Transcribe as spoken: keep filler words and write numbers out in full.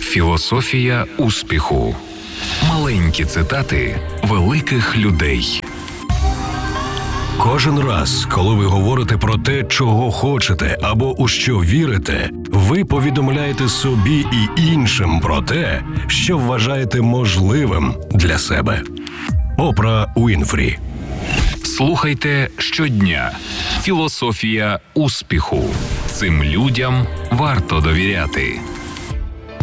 Філософія успіху. Маленькі цитати великих людей. Кожен раз, коли ви говорите про те, чого хочете або у що вірите, ви повідомляєте собі і іншим про те, що вважаєте можливим для себе. Опра Уінфрі. Слухайте щодня. Філософія успіху. Цим людям варто довіряти.